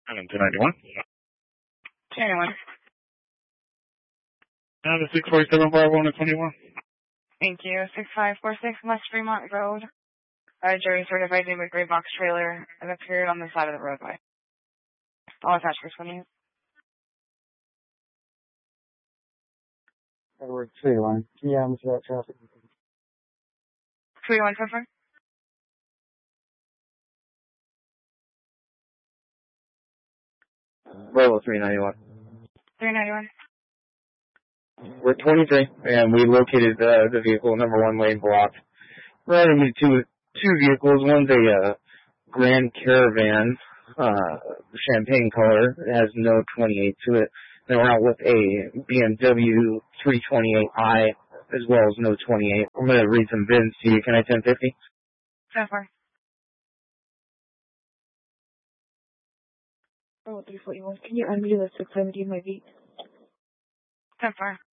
I'm 291. 291. The 647 Bravo 21. Thank you. 6546 West Fremont Road. Jury certified name of gray box trailer and appeared on the side of the roadway. I'll attach this one. Edward 3-1. Yeah, I'm that traffic. 3-1 so far? Bravo 391. 391. We're 23, and we located the vehicle, number 1 lane blocked. Right in two vehicles. One's a Grand Caravan, champagne color. It has no 28 to it. Then we're out with a BMW 328i, as well as no 28. I'm going to read some VINs to you. Can I 1050? So far. Oh, 341. Can you undo the 670 in my beat? So far.